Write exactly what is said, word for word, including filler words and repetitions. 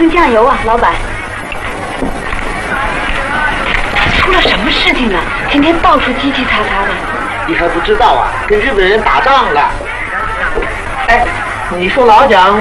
推酱油啊，老板。出了什么事情呢？天天到处叽叽喳喳的。 你还不知道啊？跟日本人打仗了。哎，你说老蒋